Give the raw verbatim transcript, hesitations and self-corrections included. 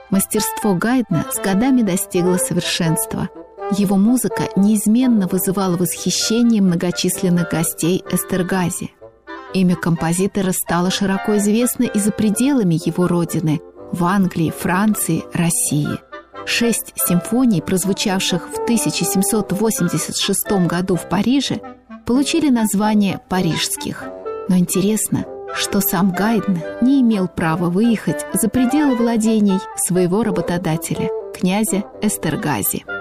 Мастерство Гайдна с годами достигло совершенства. Его музыка неизменно вызывала восхищение многочисленных гостей Эстергази. Имя композитора стало широко известно и за пределами его родины – в Англии, Франции, России. Шесть симфоний, прозвучавших в тысяча семьсот восемьдесят шестом году в Париже, получили название «парижских». Но интересно, что сам Гайдн не имел права выехать за пределы владений своего работодателя, князя Эстергази.